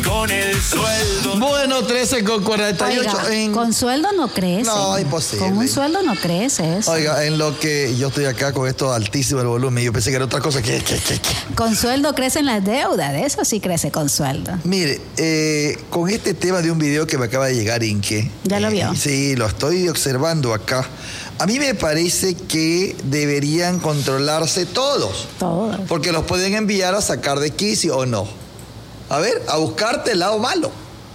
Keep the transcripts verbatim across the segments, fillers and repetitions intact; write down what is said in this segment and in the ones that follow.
con el sueldo. Bueno, trece con cuarenta y ocho. Oiga, en... con sueldo no crece. No, imposible. Con un sueldo no crece eso. Oiga, en lo que yo estoy acá con esto altísimo el volumen, yo pensé que era otra cosa que... que, que, que. Con sueldo crecen las deudas, de eso sí crece con sueldo. Mire, eh, con este tema de un video que me acaba de llegar, Inque. ¿Ya lo vio? Eh, sí, lo estoy observando acá. A mí me parece que deberían controlarse todos. Todos. Porque los pueden enviar a sacar de quicio o no. A ver, a buscarte el lado malo.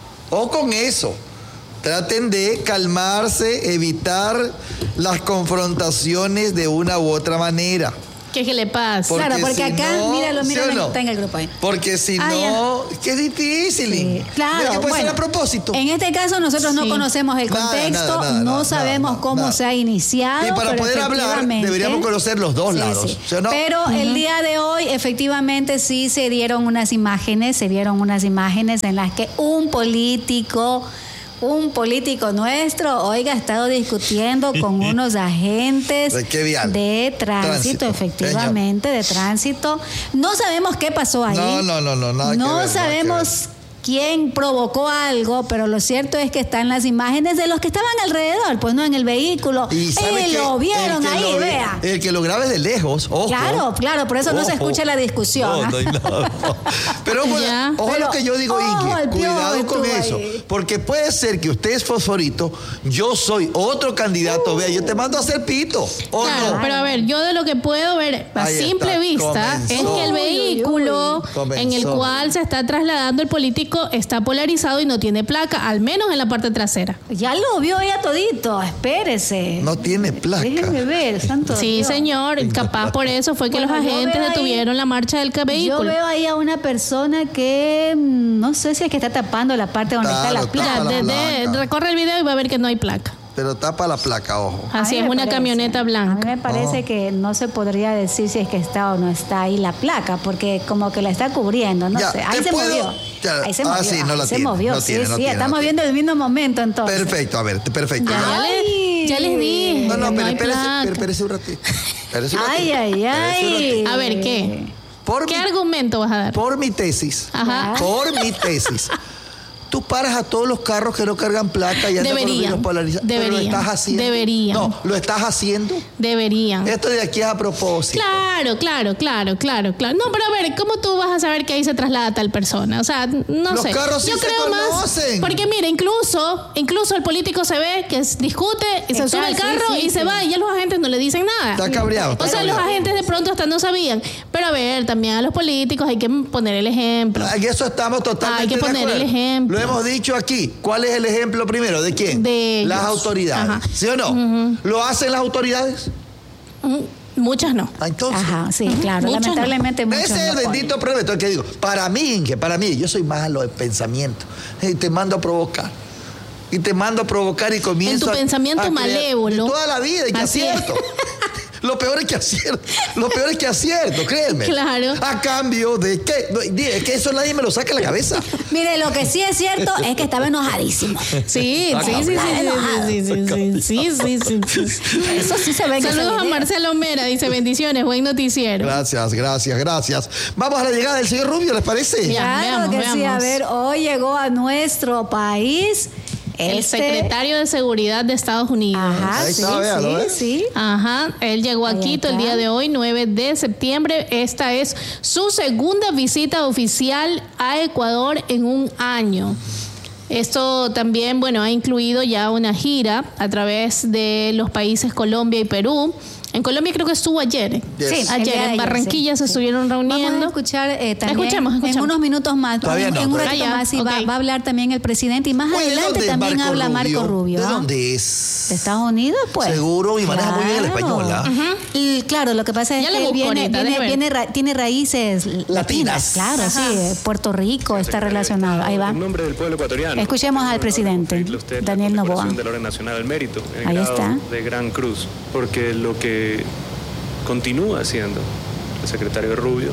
O con eso. Traten de calmarse, evitar las confrontaciones de una u otra manera. ¿Qué, qué le pasa? Porque claro, porque si acá, no, míralo, míralo, ¿sí o no? está en el grupo ahí. Porque si Ah, no, que es difícil. Sí, claro, ¿De qué puede bueno, ser a propósito? En este caso nosotros no Sí. conocemos el Nada, contexto, nada, nada, no nada, sabemos nada, cómo nada. se ha iniciado. Y para pero poder hablar, efectivamente- deberíamos conocer los dos Sí, lados. sí. ¿Sí o no? Pero Uh-huh. el día de hoy, efectivamente, sí se dieron unas imágenes, se dieron unas imágenes en las que un político, un político nuestro, oiga, ha estado discutiendo con unos agentes ¿De qué vial? de tránsito, Tránsito, efectivamente, de tránsito. No sabemos qué pasó ahí. No, no, no, no, nada que No ver, nada sabemos quién provocó algo, pero lo cierto es que están las imágenes de los que estaban alrededor, pues no en el vehículo. Y sabe Eh, que lo vieron el que ahí, lo ve- vea. El que lo grabe de lejos, ojo. Claro, claro, por eso no se Ojo. escucha la discusión. No, no, no, no. Pero ojo, Ya. ojo Pero, lo que yo digo, ojo, Inge, el piojo cuidado con estuvo eso. ahí. Porque puede ser que usted es fosforito, yo soy otro candidato, vea, yo te mando a hacer pito. ¿O Claro, no? pero a ver, yo de lo que puedo ver a Ahí simple está, vista comenzó. es que el Uy, uy, vehículo uy. Comenzó. en el cual se está trasladando el político está polarizado y no tiene placa, al menos en la parte trasera. Ya lo vio ya todito, espérese. No tiene placa. Déjeme ver, santo Sí, Dios. señor, capaz por eso fue que Bueno, los yo agentes veo ahí- detuvieron la marcha del Yo vehículo. veo ahí a una persona que mm, no sé si es que está tapando la parte donde Claro, está la tapa placa. Ya, la de- de- placa. recorre el video y va a ver que no hay placa. Pero tapa la placa, ojo. A Así mí es, me una parece. camioneta A blanca. mí me parece Oh. que no se podría decir si es que está o no está ahí la placa, porque como que la está cubriendo, no Ya, sé. Ahí ¿te se puedo? movió. Ya, Ahí se ah, movió. sí, no ahí la se tiene, movió. no sí, tiene, no sí, tiene, estamos no viendo el mismo momento entonces. Perfecto, a ver, perfecto. Ya, ya, Ay. le- ya les dije. No, no, que pero hay espérese, placa. pero espérese un ratito. Espérese un Ay, ratito. ay, Espérese un ay. ratito. A ver, ¿qué? Por ¿Qué mi, argumento vas a dar? por mi tesis. Ajá. Por mi tesis. Tú paras a todos los carros que no cargan placa y andan con los Deberían, vidrios polarizados. Pero lo deberían, estás haciendo. deberían. No, lo estás haciendo. Deberían. Esto de aquí es a propósito. Claro, claro, claro, claro, claro. No, pero a ver, ¿cómo tú vas a saber que ahí se traslada tal persona? O sea, no Los sé. carros sí Yo se creo más. conocen. Porque mira, incluso, incluso el político se ve que es- discute y se Está, sube al sí, carro sí, y se sí. va y ya los agentes no le dicen nada. Está cabreado. está O sea, los cabreado. agentes de pronto hasta no sabían. Pero a ver, también a los políticos hay que poner el ejemplo. En eso estamos totalmente Hay que de poner acuerdo. el ejemplo. Lo hemos dicho aquí. ¿Cuál es el ejemplo primero? ¿De quién? De las ellos. autoridades. Ajá. ¿Sí o no? ¿Lo hacen las autoridades? Mm, Muchas no. Ah, entonces. Ajá, sí, claro. Muchos no. Lamentablemente muchos Ese es el no ponen. bendito problema. Entonces, ¿qué digo? Para mí, Inge, para mí, yo soy malo de pensamiento. Y te mando a provocar. Y te mando a provocar y comienzo En tu a- pensamiento a creer- malévolo. De toda la vida y que Así es. acierto. Lo peor es que acierto. Lo peor es que acierto, créeme. Claro. A cambio de qué. No, dime, es que eso nadie me lo saca de la cabeza. Mire, lo que sí es cierto es que estaba enojadísimo. Sí, sí, sí, sí, sí, enojado. sí, sí, sí, sí, sí, sí, sí. Eso sí se ve en ese Saludos a video. Marcelo Mera, dice bendiciones, buen noticiero. Gracias, gracias, gracias. Vamos a la llegada del señor Rubio, ¿les parece? Ya. Claro Veamos, que sí. A veamos. ver, hoy llegó a nuestro país El este- secretario de Seguridad de Estados Unidos. Ajá, Ahí sí, está, véalo, sí, ¿eh? sí. Ajá, él llegó a Ahí Quito el está. día de hoy, nueve de septiembre. Esta es su segunda visita oficial a Ecuador en un año. Esto también, bueno, ha incluido ya una gira a través de los países Colombia y Perú. En Colombia creo que estuvo ayer. Yes. Sí, el Ayer día de en ayer, Barranquilla sí, se sí. estuvieron reuniendo. Vamos a escuchar eh, también Escuchemos, escuchemos. en unos minutos más. Todavía en, no, en un todavía. ratito Ah, ya, más sí va, ok. va a hablar también el presidente y más Oye, ¿de adelante dónde es también Marco habla Marco Rubio. ¿De ¿ah? dónde es? ¿De Estados Unidos? Pues. Seguro, y maneja muy bien el español, ¿ah? Y claro, lo que pasa es Ya le que él busco viene, ahorita, viene- déjame ver. viene ra- tiene raíces latinas. Latinas. Claro, sí. eh, Puerto Rico está relacionado. Ahí va. En nombre del pueblo ecuatoriano. Escuchemos al presidente, Pedirle a usted la Daniel Noboa. condecoración del Orden Nacional al Mérito, en el Ahí grado está. de Gran Cruz, porque lo que continúa haciendo el secretario Rubio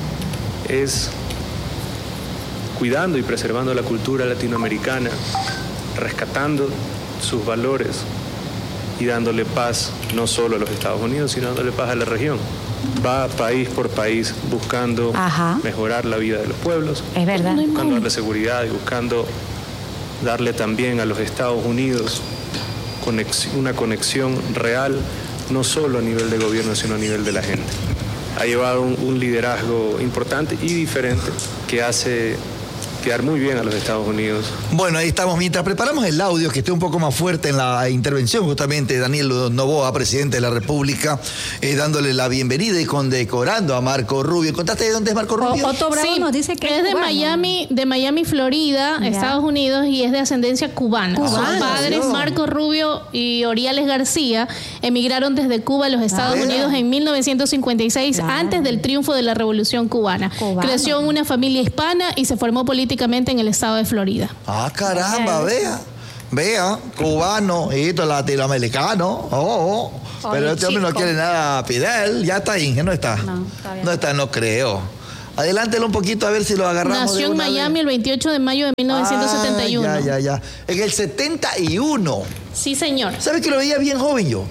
es cuidando y preservando la cultura latinoamericana, rescatando sus valores y dándole paz no solo a los Estados Unidos, sino dándole paz a la región. va país por país buscando Ajá. mejorar la vida de los pueblos, Es verdad. buscando darle seguridad y buscando darle también a los Estados Unidos conex- una conexión real, no solo a nivel de gobierno, sino a nivel de la gente. Ha llevado un, un liderazgo importante y diferente que hace quedar muy bien a los Estados Unidos. Bueno, ahí estamos. Mientras preparamos el audio, que esté un poco más fuerte en la intervención, justamente Daniel Noboa, presidente de la República, eh, dándole la bienvenida y condecorando a Marco Rubio. ¿Contaste de dónde es Marco Rubio? O- Otto Bravo Sí, nos dice que es de cubano. Miami, de Miami, Florida, Ya. Estados Unidos, y es de ascendencia cubana. Cubana, Sus padres, Dios. Marco Rubio y Oriales García, emigraron desde Cuba a los Estados Ah, Unidos en mil novecientos cincuenta y seis, Claro. antes del triunfo de la Revolución Cubana. Cubano. Creció en una familia hispana y se formó políticamente en el estado de Florida. Ah, caramba, vea. Vea, cubano, esto latinoamericano. Oh, oh. Pero Oye, este hombre no chico. quiere nada. Fidel, ya está ahí, no está. No, todavía no no. está, no creo. Adelántelo un poquito a ver si lo agarramos. Nació de en una Miami vez. el veintiocho de mayo de mil novecientos setenta y uno. Ah, ya, ya, ya. En el setenta y uno. Sí, señor. ¿Sabes que lo veía bien joven yo?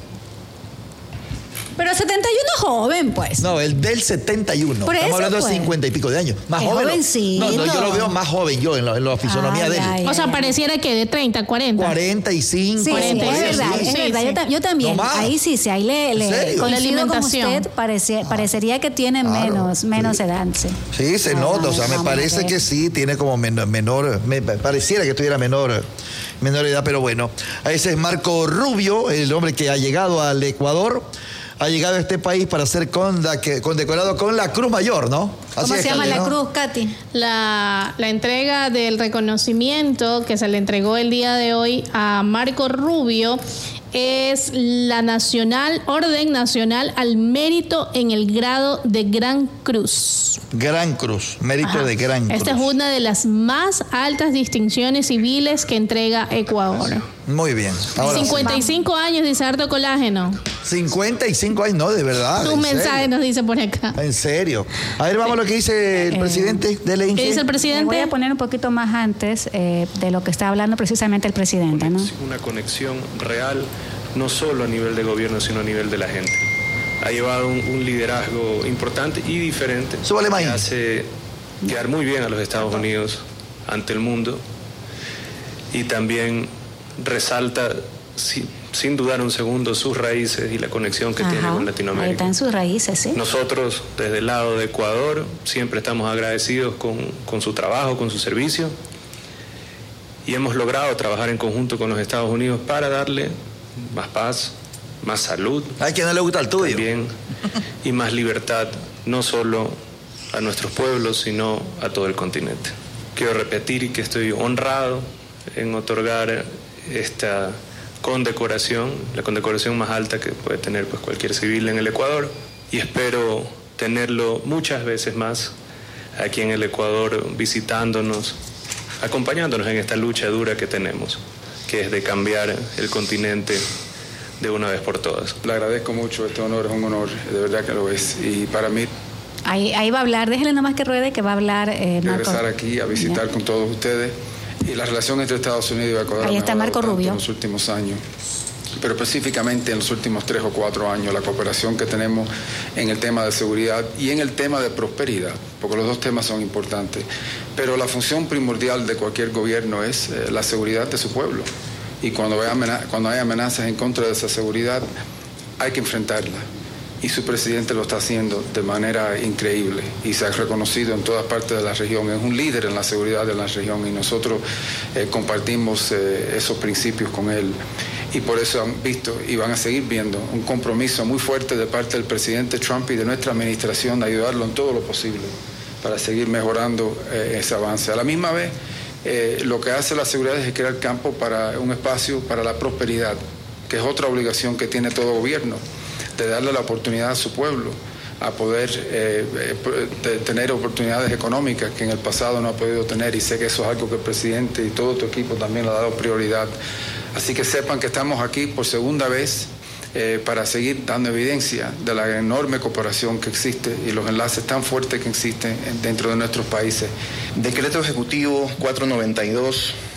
Pero setenta y uno es joven, pues. No, el del setenta y uno. Por Estamos eso, hablando pues. de cincuenta y pico de años. Más Es joven. jovencito. No, no, yo lo veo más joven yo en la, en la fisonomía Ay, de él. ay, O sea, ay. pareciera que de treinta, cuarenta. cuarenta y cinco. Sí, sí, cuarenta y es seis, verdad, sí, es sí, verdad. sí. Yo, ta- yo también. No más. Ahí sí, sí, ahí le, ¿En le serio? Con la coincido con alimentación. usted, parece- parecería que tiene Claro, menos, menos sí. edad, sí. Sí, se Ah, nota, o sea, me vamos a parece ver. que sí, tiene como menor, menor me pareciera que tuviera menor, menor edad, pero bueno. Ese es Marco Rubio, el hombre que ha llegado al Ecuador, ha llegado a este país para ser conda- que- condecorado con la Cruz Mayor, ¿no? Así ¿Cómo es, se llama Katy, la ¿no? cruz, Katy? La, la entrega del reconocimiento que se le entregó el día de hoy a Marco Rubio es la Nacional, Orden Nacional al Mérito en el grado de Gran Cruz. Gran Cruz, mérito Ajá. de Gran Cruz. Esta es una de las más altas distinciones civiles que entrega Ecuador. Muy bien. Ahora, cincuenta y cinco años, dice Harto Colágeno. cincuenta y cinco años, no, de verdad. Tu ¿en mensaje serio? nos dice por acá. En serio. A ver, vamos a lo que dice el Eh, presidente de la ¿Qué dice el Le voy presidente? a poner un poquito más antes eh, de lo que está hablando precisamente el presidente, ¿no? Una conexión real, no solo a nivel de gobierno, sino a nivel de la gente. Ha llevado un, un liderazgo importante y diferente Súbale más que ahí. hace quedar muy bien a los Estados Unidos ante el mundo y también resalta, sin, sin dudar un segundo, sus raíces y la conexión que tiene Ajá, con ahí Latinoamérica. están sus raíces, ¿sí? Nosotros, desde el lado de Ecuador, siempre estamos agradecidos con, con su trabajo, con su servicio, y hemos logrado trabajar en conjunto con los Estados Unidos para darle más paz, más salud, Hay quien no le gusta el tuyo. también, y más libertad, no solo a nuestros pueblos, sino a todo el continente. Quiero repetir que estoy honrado en otorgar esta condecoración, la condecoración más alta que puede tener pues, cualquier civil en el Ecuador, y espero tenerlo muchas veces más aquí en el Ecuador, visitándonos, acompañándonos en esta lucha dura que tenemos, que es de cambiar el continente de una vez por todas. Le agradezco mucho, este honor es un honor, de verdad que lo es. Y para mí, Ahí, ahí va a hablar, déjele nomás que ruede que va a hablar eh, Marco. regresar aquí a visitar Ya. con todos ustedes. Y la relación entre Estados Unidos y Ecuador Ahí ha está mejorado Marco tanto Rubio. en los últimos años. Pero específicamente en los últimos tres o cuatro años, la cooperación que tenemos en el tema de seguridad y en el tema de prosperidad, porque los dos temas son importantes. Pero la función primordial de cualquier gobierno es eh, la seguridad de su pueblo. Y cuando hay, amena- cuando hay amenazas en contra de esa seguridad, hay que enfrentarla. Y su presidente lo está haciendo de manera increíble y se ha reconocido en todas partes de la región. Es un líder en la seguridad de la región y nosotros eh, compartimos eh, esos principios con él. Y por eso han visto y van a seguir viendo un compromiso muy fuerte de parte del presidente Trump y de nuestra administración de ayudarlo en todo lo posible para seguir mejorando eh, ese avance. A la misma vez, eh, lo que hace la seguridad es crear campo para un espacio para la prosperidad, que es otra obligación que tiene todo gobierno, de darle la oportunidad a su pueblo a poder eh, eh, de tener oportunidades económicas que en el pasado no ha podido tener, y sé que eso es algo que el presidente y todo tu equipo también le ha dado prioridad. Así que sepan que estamos aquí por segunda vez eh, para seguir dando evidencia de la enorme cooperación que existe y los enlaces tan fuertes que existen dentro de nuestros países. Decreto Ejecutivo cuatrocientos noventa y dos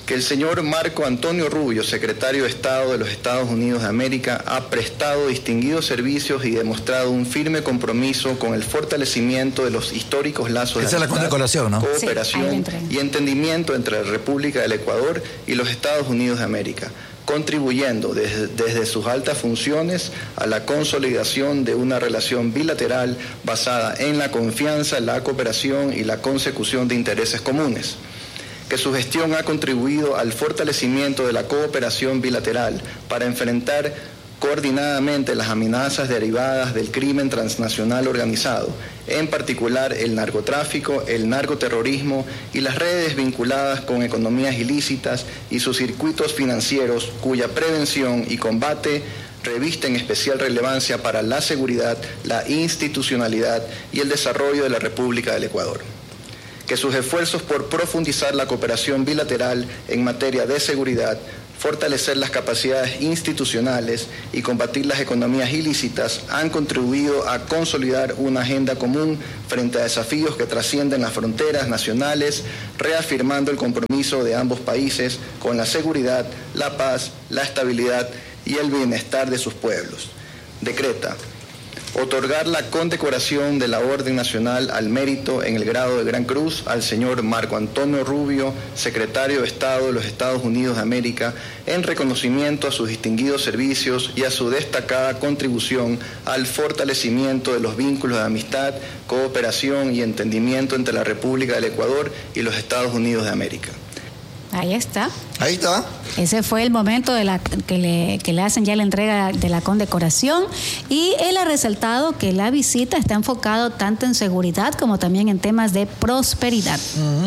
que el señor Marco Antonio Rubio, secretario de Estado de los Estados Unidos de América, ha prestado distinguidos servicios y demostrado un firme compromiso con el fortalecimiento de los históricos lazos Esa de es la condecoración, ¿no? cooperación Sí, y entendimiento entre la República del Ecuador y los Estados Unidos de América, contribuyendo desde, desde sus altas funciones a la consolidación de una relación bilateral basada en la confianza, la cooperación y la consecución de intereses comunes. Que su gestión ha contribuido al fortalecimiento de la cooperación bilateral para enfrentar coordinadamente las amenazas derivadas del crimen transnacional organizado, en particular el narcotráfico, el narcoterrorismo y las redes vinculadas con economías ilícitas y sus circuitos financieros, cuya prevención y combate revisten especial relevancia para la seguridad, la institucionalidad y el desarrollo de la República del Ecuador. Que sus esfuerzos por profundizar la cooperación bilateral en materia de seguridad, fortalecer las capacidades institucionales y combatir las economías ilícitas han contribuido a consolidar una agenda común frente a desafíos que trascienden las fronteras nacionales, reafirmando el compromiso de ambos países con la seguridad, la paz, la estabilidad y el bienestar de sus pueblos. Decreta otorgar la condecoración de la Orden Nacional al Mérito en el grado de Gran Cruz al señor Marco Antonio Rubio, secretario de Estado de los Estados Unidos de América, en reconocimiento a sus distinguidos servicios y a su destacada contribución al fortalecimiento de los vínculos de amistad, cooperación y entendimiento entre la República del Ecuador y los Estados Unidos de América. Ahí está. Ahí está. Ese fue el momento de la que le, que le hacen ya la entrega de la condecoración, y él ha resaltado que la visita está enfocada tanto en seguridad como también en temas de prosperidad.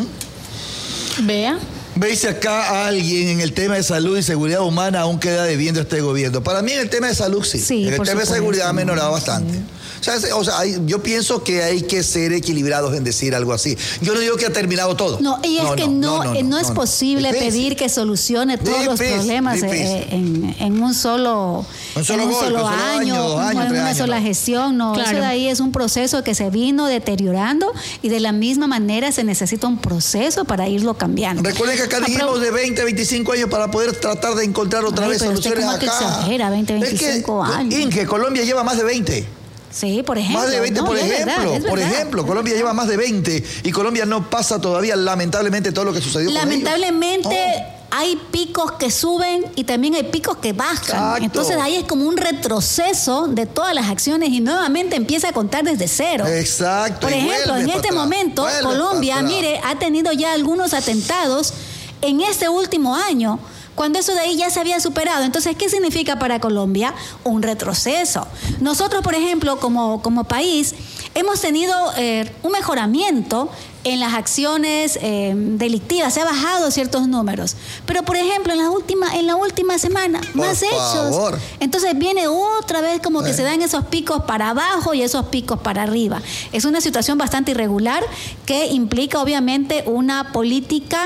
Uh-huh. Vea. Veis acá a alguien en el tema de salud y seguridad humana aún queda debiendo este gobierno. Para mí en el tema de salud sí. Sí, en el por tema supuesto, de seguridad ha menorado sí. bastante. O sea, o sea hay, yo pienso que hay que ser equilibrados en decir algo así. Yo no digo que ha terminado todo. No, y es no, que no, no, no, no, no, no es no, posible difícil. pedir que solucione todos los Difícil, problemas difícil. eh, en, en un solo, Un solo en un golpe, solo un solo año, año, dos años, en tres una años, sola no. gestión. No, Claro. eso de ahí es un proceso que se vino deteriorando, y de la misma manera se necesita un proceso para irlo cambiando. Recuerden que acá dijimos de veinte a veinticinco años para poder tratar de encontrar otra Ay, vez pero usted soluciones como que acá. exagera, veinte, veinticinco es que, años. Inge, Colombia lleva más de veinte. Sí, por ejemplo. Más de veinte, no, por es ejemplo, verdad, es por verdad. ejemplo, Colombia lleva más de veinte y Colombia no pasa todavía lamentablemente todo lo que sucedió Lamentablemente con ellos. No. hay picos que suben y también hay picos que bajan. Exacto. Entonces ahí es como un retroceso de todas las acciones y nuevamente empieza a contar desde cero. Exacto. Por y ejemplo, vuelve en para este atrás, momento vuelve Colombia, para atrás. mire, ha tenido ya algunos atentados en este último año, cuando eso de ahí ya se había superado. Entonces, ¿qué significa para Colombia? Un retroceso. Nosotros, por ejemplo, como, como país, hemos tenido eh, un mejoramiento en las acciones eh, delictivas. Se ha bajado ciertos números. Pero, por ejemplo, en la última, en la última semana, Por más favor. hechos. Entonces viene otra vez como que Eh. se dan esos picos para abajo y esos picos para arriba. Es una situación bastante irregular que implica, obviamente, una política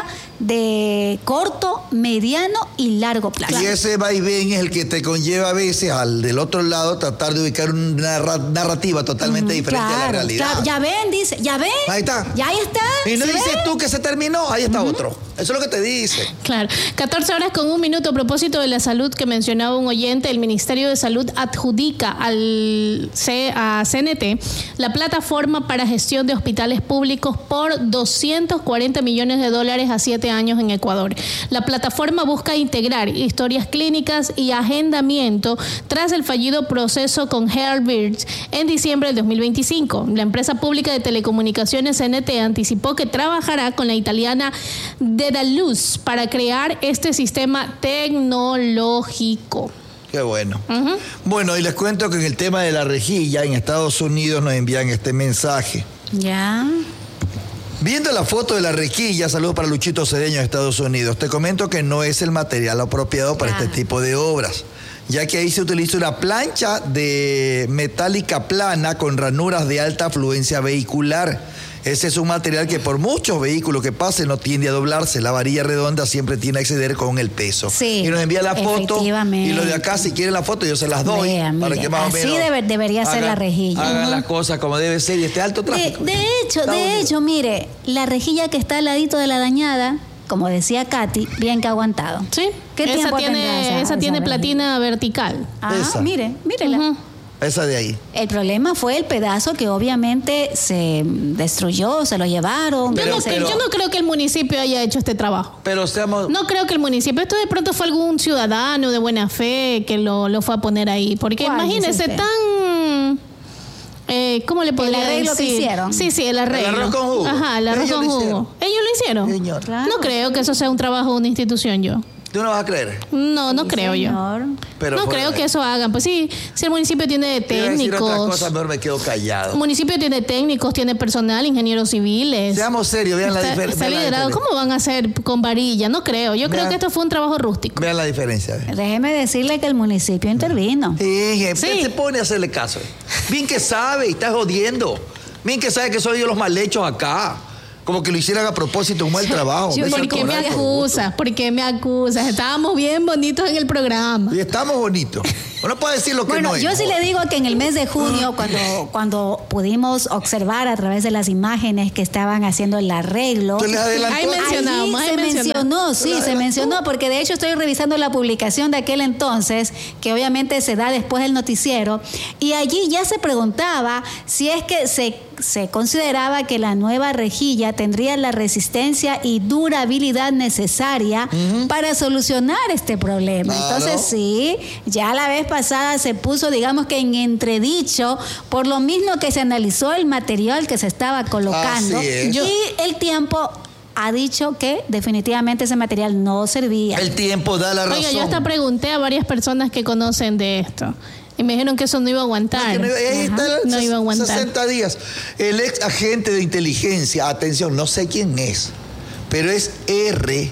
de corto, mediano y largo plazo. Y ese vaivén es el que te conlleva a veces al del otro lado tratar de ubicar una narra- narrativa totalmente Mm, diferente a la claro, realidad. claro. Ya ven, dice, ya ven. Ahí está. Ya ahí está. Y no ¿Sí dices ven? tú que se terminó, ahí está otro. Eso es lo que te dice. Claro, catorce horas con un minuto. A propósito de la salud que mencionaba un oyente, el Ministerio de Salud adjudica al C- a C N T la plataforma para gestión de hospitales públicos por doscientos cuarenta millones de dólares a siete años en Ecuador. La plataforma busca integrar historias clínicas y agendamiento tras el fallido proceso con Healthbird en diciembre del dos mil veinticinco. La empresa pública de telecomunicaciones C N T anticipó que trabajará con la italiana Dedalus para crear este sistema tecnológico. Qué bueno. Ujú. Bueno, y les cuento que en el tema de la rejilla, en Estados Unidos nos envían este mensaje. Ya. Viendo la foto de la rejilla, saludos para Luchito Cedeño de Estados Unidos, te comento que no es el material apropiado para Ah. este tipo de obras, ya que ahí se utiliza una plancha de metálica plana con ranuras de alta afluencia vehicular. Ese es un material que por muchos vehículos que pasen no tiende a doblarse. La varilla redonda siempre tiene a exceder con el peso. Sí, y nos envía la foto. efectivamente. Y los de acá, si quieren la foto, yo se las doy. Vea, para mire, que más o así menos debe- debería ser hagan- la rejilla. Hagan Ujú. las cosas como debe ser y este alto De, tráfico. de hecho, Estados de Unidos. hecho, mire, la rejilla que está al ladito de la dañada, como decía Katy, bien que ha aguantado. Sí, ¿Qué esa tiempo tiene, tendrá esa- esa esa tiene rejilla? platina vertical. Ah, Esa. mire, mírela. Ujú. Esa de ahí. El problema fue el pedazo que obviamente se destruyó, se lo llevaron. Yo, Pero- no, cre- pero- yo no creo que el municipio haya hecho este trabajo. Pero seamos... No creo que el municipio, esto de pronto fue algún ciudadano de buena fe que lo, lo fue a poner ahí. Porque ¿Cuál dice imagínese usted? tan... Eh, ¿Cómo le podría arreglo que decir? hicieron. Sí, sí, el arreglo. El arroz con jugo. Ajá, el arroz Ellos con lo jugo. hicieron. Ellos lo hicieron. Señor. Claro. No creo que eso sea un trabajo de una institución yo. ¿Tú no vas a creer? No, no Sí, creo yo. señor. Pero no fuera creo de- que eso hagan. Pues sí, si el municipio tiene Te iba a decir otra técnicos. cosa, mejor me quedo callado. El municipio tiene técnicos, tiene personal, ingenieros civiles. Seamos serios, vean la Está, difer- está vean la liderado. diferencia. ¿Cómo van a hacer con varilla? No creo. Yo creo Vean- que esto fue un trabajo rústico. Vean la diferencia. vean. Déjeme decirle que el municipio intervino. Sí, Sí. se pone a hacerle caso. Bien que sabe, y está jodiendo. Bien que sabe que soy yo los mal hechos acá. Como que lo hicieran a propósito, un mal trabajo. Yo- Me ¿Por hizo qué me cobrar por gusto. acusas? ¿Por qué me acusas? Estábamos bien bonitos en el programa. Y estamos bonitos. Uno puede decir lo que Bueno, no es. yo sí le digo que en el mes de junio, cuando, cuando pudimos observar a través de las imágenes que estaban haciendo el arreglo, Tú les adelantó. Ahí mencionamos, allí ahí se mencionamos. mencionó, sí, se mencionó, porque de hecho estoy revisando la publicación de aquel entonces, que obviamente se da después del noticiero, y allí ya se preguntaba si es que se, se consideraba que la nueva rejilla tendría la resistencia y durabilidad necesaria para solucionar este problema. Claro. Entonces sí, ya la vez pasada se puso, digamos que en entredicho, por lo mismo que se analizó el material que se estaba colocando, Así es. y el tiempo ha dicho que definitivamente ese material no servía. El tiempo da la razón. Oiga, yo hasta pregunté a varias personas que conocen de esto. Y me dijeron que eso no iba a aguantar. Que no iba- ahí está el No iba a aguantar. sesenta días. El ex agente de inteligencia, atención, no sé quién es, pero es R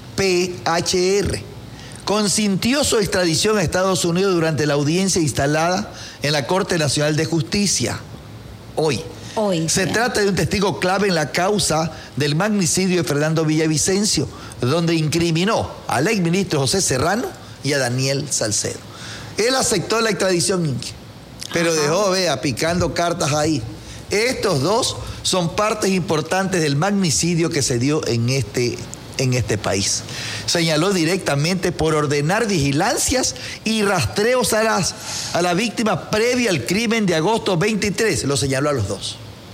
P H R. Consintió su extradición a Estados Unidos durante la audiencia instalada en la Corte Nacional de Justicia. Hoy. Hoy. Se sí. trata de un testigo clave en la causa del magnicidio de Fernando Villavicencio, donde incriminó al exministro José Serrano y a Daniel Salcedo. Él aceptó la extradición, Inque, pero dejó, vea, picando cartas ahí. Estos dos son partes importantes del magnicidio que se dio en este, en este país. Señaló directamente por ordenar vigilancias y rastreos a, las, a la víctima previa al crimen de agosto veintitrés. Lo señaló a los dos.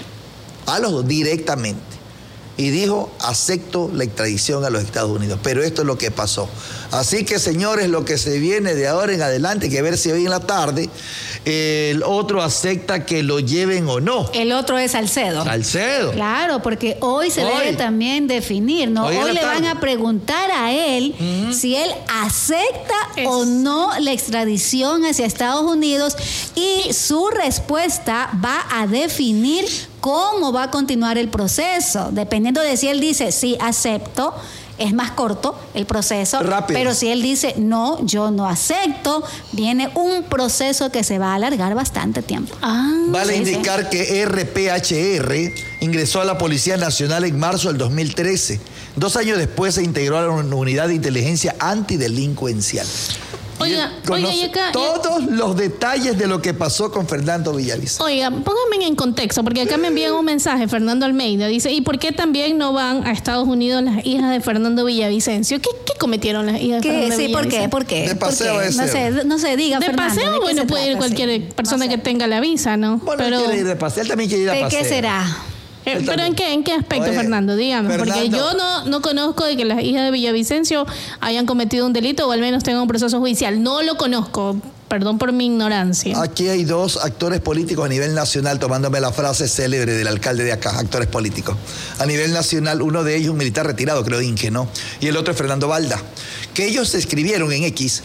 A los dos, directamente. Y dijo, acepto la extradición a los Estados Unidos. Pero esto es lo que pasó. Así que, señores, lo que se viene de ahora en adelante, hay que ver si hoy en la tarde el otro acepta que lo lleven o no. El otro es Salcedo. Salcedo. Claro, porque hoy se Hoy. debe también definir, ¿no? Hoy Hoy, en la le tarde. van a preguntar a él si él acepta Es- o no la extradición hacia Estados Unidos, y su respuesta va a definir cómo va a continuar el proceso. Dependiendo de si él dice, sí, acepto, es más corto el proceso. Rápido. Pero si él dice, no, yo no acepto, viene un proceso que se va a alargar bastante tiempo. Ah, Vale Sí, indicar que R P H R ingresó a la Policía Nacional en marzo del dos mil trece. Dos años después se integró a la unidad de inteligencia antidelincuencial. Oiga, Y él oiga, conoce y acá- todos los detalles de lo que pasó con Fernando Villavicencio. Oiga, pónganme en contexto, porque acá me envían un mensaje, Fernando Almeida, dice, ¿y por qué también no van a Estados Unidos las hijas de Fernando Villavicencio? ¿Qué, qué cometieron las hijas de ¿Qué? Fernando Sí, ¿por qué? Villavicencio? ¿Por qué? De ¿Por paseo qué? de No deseo. sé, no sé, diga, De Fernando, paseo, ¿de qué bueno, se puede ir trata? cualquier Sí, persona no que sé. tenga la visa, ¿no? Bueno, él Pero, quiere ir de paseo, él también quiere ir a ¿De paseo. qué será? eh, ¿pero en qué, en qué aspecto, Oye, Fernando? Dígame, porque Fernando. yo no, no conozco de que las hijas de Villavicencio hayan cometido un delito o al menos tengan un proceso judicial. No lo conozco, perdón por mi ignorancia. Aquí hay dos actores políticos a nivel nacional, tomándome la frase célebre del alcalde de acá, actores políticos. A nivel nacional, uno de ellos un militar retirado, creo Inge, ¿no? Y el otro es Fernando Balda. Que ellos escribieron en X,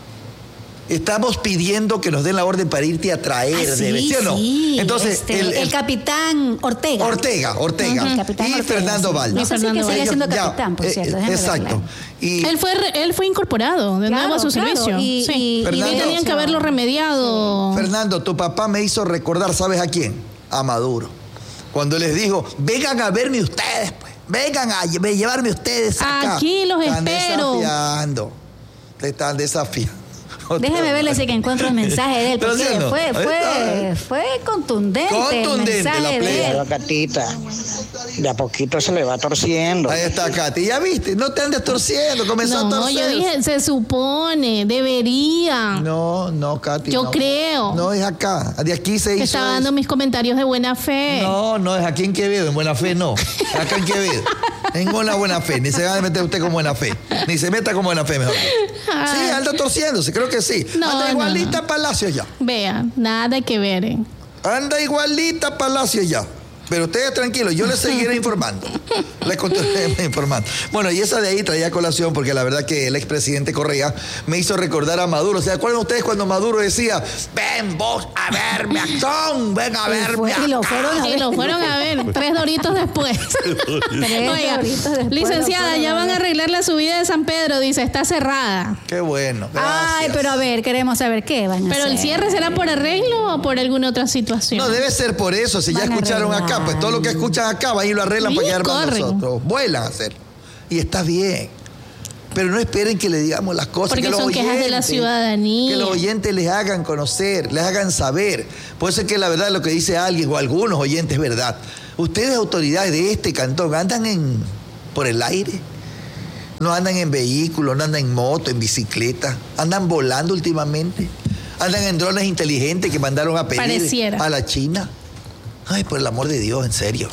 estamos pidiendo que nos den la orden para irte a traer, Ah, sí, debe, ¿sí o no? sí, Entonces, este, el, el, el- capitán Ortega. Ortega, Ortega. Ujú, el capitán y Ortega, Fernando sí. Balda. No sé si que sigue Ellos siendo ya, capitán, por eh, cierto. eh, déjame exacto. verla. Y Él fue, re- él fue incorporado de Claro, nuevo a su claro, servicio. y- sí. y- Y Fernando. tenían que haberlo remediado. Fernando, tu papá me hizo recordar, ¿sabes a quién? A Maduro. Cuando les dijo, vengan a verme ustedes, pues. Vengan a lle- llevarme ustedes acá. Aquí los Están espero. desafiando. Te están desafiando. Déjeme verle si que encuentro el mensaje de él, porque Pero, ¿sí o no? fue, Ahí fue, está. fue contundente, Contundente, el mensaje la de playa. él. Pero Catita, de a poquito se le va torciendo. Ahí está, Katy. Ya viste, no te andes torciendo, comenzó a No, torcer. yo dije, se supone, debería. No, no, Katy. Yo no. creo. No, es acá. De aquí se Que hizo. estaba eso. dando mis comentarios de buena fe. No, no, es aquí en Quevedo, en Buena Fe no. Acá en Quevedo. Ninguna buena fe, ni se va a meter usted con buena fe. Ni se meta con buena fe, mejor. Sí, anda torciéndose, creo que sí. No, anda no, igualita no. Palacio ya. Vea, nada que ver. ¿eh? Anda igualita Palacio ya. Pero ustedes tranquilos, yo les seguiré informando. Les continuaré informando. Bueno, y esa de ahí traía colación porque la verdad que el expresidente Correa me hizo recordar a Maduro. ¿Se acuerdan ustedes cuando Maduro decía, ven vos a verme, actón, ven a Y verme? fue- y lo fueron a Y ver. lo fueron a ver tres doritos después. Tres Oiga, doritos después licenciada, lo fueron ya a van a ver. arreglar la subida de San Pedro, dice, está cerrada. Qué bueno. Ay, gracias. pero a ver, queremos saber qué van a Pero hacer. el cierre será por arreglo o por alguna otra situación. No, debe ser por eso. Si ya Van a escucharon arreglar. acá, pues todo lo que escuchan acá, van y lo arreglan Y para quedar más corren. nosotros. Vuelan a hacer. Y está bien. Pero no esperen que le digamos las cosas. Porque que los son quejas de la oyentes- ciudadanía. Que los oyentes les hagan conocer, les hagan saber. Por eso es que la verdad lo que dice alguien o algunos oyentes es verdad. Ustedes, autoridades de este cantón, andan en por el aire. No andan en vehículos, no andan en moto, en bicicleta. Andan volando últimamente. Andan en drones inteligentes que mandaron a pedir Pareciera. a la China. Ay, por el amor de Dios, en serio.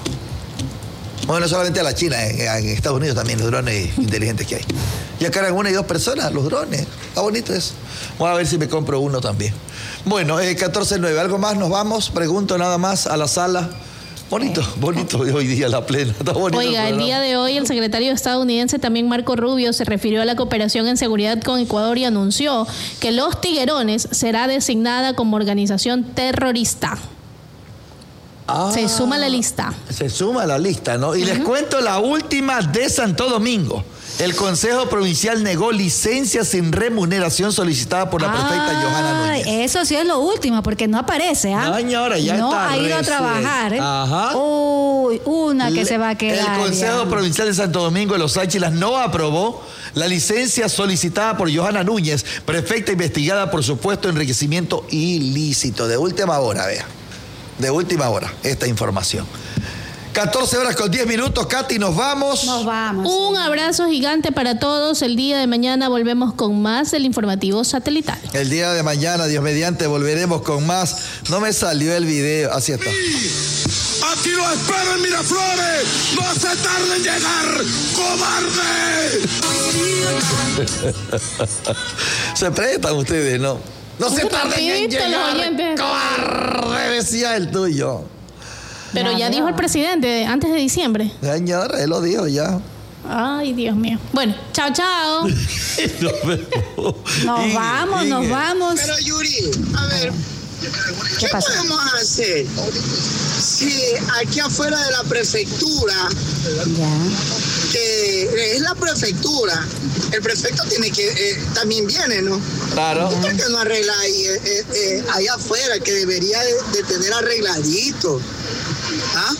Bueno, no solamente a la China, en, en Estados Unidos también los drones inteligentes que hay. Ya cargan una y dos personas los drones. Está bonito eso. Voy a ver si me compro uno también. Bueno, eh, catorce nueve. ¿Algo más? Nos vamos. Pregunto nada más a la sala. Bonito, bonito hoy día la plena. Está bonito. Oiga, el día de hoy el secretario estadounidense también Marco Rubio se refirió a la cooperación en seguridad con Ecuador y anunció que Los Tiguerones será designada como organización terrorista. Ah, Se suma a la lista. Se suma a la lista, ¿no? Y les cuento la última de Santo Domingo. El Consejo Provincial negó licencia sin remuneración solicitada por la prefecta Ay, Johanna Núñez. Eso sí es lo último, porque no aparece, ¿ah? No, señora, ya no está ha ido a recién. trabajar, ¿eh? Ajá. Uy, una que Le- se va a quedar. El Consejo ya. Provincial de Santo Domingo de los Áchilas no aprobó la licencia solicitada por Johanna Núñez, prefecta investigada por supuesto enriquecimiento ilícito. De última hora, vea. De última hora, esta información. catorce horas con diez minutos, Katy, nos vamos. Nos vamos. Un abrazo gigante para todos. El día de mañana volvemos con más del informativo satelital. El día de mañana, Dios mediante, volveremos con más. No me salió el video, así está. Aquí lo espero en Miraflores. No se tarde en llegar, cobarde. Se prestan ustedes, ¿no? No se tarden en Rapidito los llegar, oyentes. cobarde, decía el tuyo. Pero ya dijo el presidente antes de diciembre. Señor, él lo dijo ya. Ay, Dios mío. Bueno, chao, chao. Nos vemos. Nos Inge, vamos, nos Inge. vamos. Pero Yuri, a ver, ¿qué, pasó? podemos hacer si aquí afuera de la prefectura, Ya. que es la prefectura, el prefecto tiene que, eh, también viene, ¿no? Claro. ¿Por qué no arregla ahí, eh, eh, eh, ahí afuera, que debería de, de tener arregladito? ¿Ah?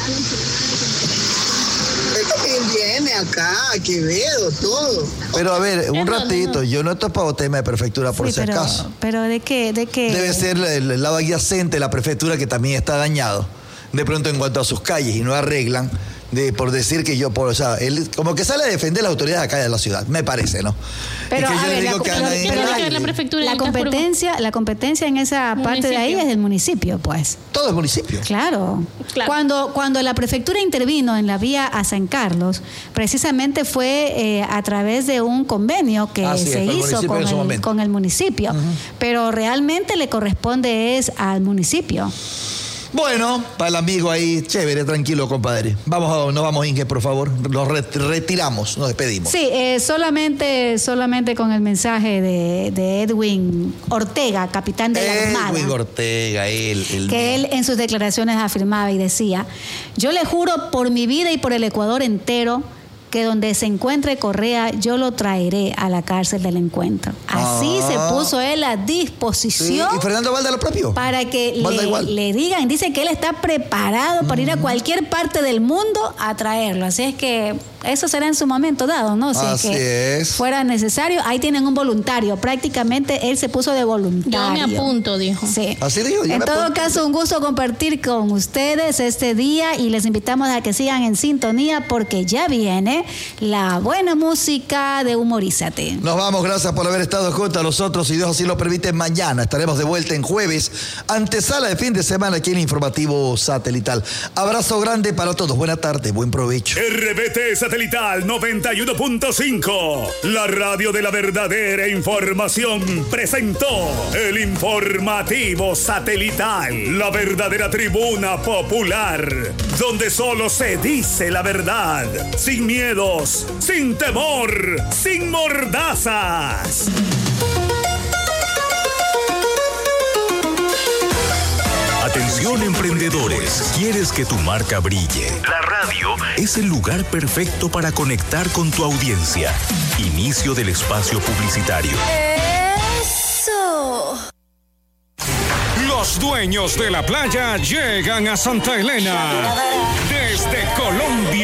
Él también viene acá, que veo todo. Pero a ver, un No, no, ratito, no. yo no estoy para tema de prefectura por Sí, si pero, acaso. pero ¿de qué? ¿De qué? Debe ser el, el lado adyacente de la prefectura que también está dañado. De pronto en cuanto a sus calles y no arreglan, de por decir que yo, por, o sea, él como que sale a defender las autoridades acá de la ciudad, me parece, ¿no? Pero, es que a yo ver, le digo la- que pero- andan en pero- el Tiene que ver aire. la prefectura La de Itapúrgo. competencia, la competencia en esa parte de ahí Municipio. es del municipio, pues. Todo es municipio. Claro. Claro. Cuando, cuando la prefectura intervino en la vía a San Carlos, precisamente fue eh, a través de un convenio que Así es, se con el hizo municipio con en su el, momento. con el municipio. Pero realmente le corresponde es al municipio. Bueno, para el amigo ahí, chévere, tranquilo, compadre. Vamos, a, nos vamos, Inge, por favor. Nos re- retiramos, nos despedimos. Sí, eh, solamente, solamente con el mensaje de, de Edwin Ortega, capitán de la Armada. Edwin Ortega, él. él Que él en sus declaraciones afirmaba y decía, yo le juro por mi vida y por el Ecuador entero que donde se encuentre Correa yo lo traeré a la cárcel del encuentro. Así Ah. se puso él a Sí, disposición ¿y Fernando Valda lo propio? para que Valda le, igual. le digan, dice que él está preparado para ir a cualquier parte del mundo a traerlo. Así es que eso será en su momento dado, ¿no? O sea, Así que es. fuera necesario. Ahí tienen un voluntario. Prácticamente él se puso de voluntario. Yo me apunto, dijo. Sí. Así digo, yo En me todo apunto. caso, un gusto compartir con ustedes este día y les invitamos a que sigan en sintonía porque ya viene la buena música de Humorízate. Nos vamos, gracias por haber estado junto a nosotros. Si Dios así lo permite, mañana estaremos de vuelta en jueves, antesala de fin de semana aquí en Informativo Satelital. Abrazo grande para todos. Buena tarde, buen provecho. R B T Satelital noventa y uno punto cinco, la radio de la verdadera información, presentó el Informativo Satelital, la verdadera tribuna popular, donde solo se dice la verdad, sin miedos, sin temor, sin mordazas. Atención emprendedores, ¿quieres que tu marca brille? La radio es el lugar perfecto para conectar con tu audiencia. Inicio del espacio publicitario. ¡Eso! Los dueños de la playa llegan a Santa Elena desde Colombia.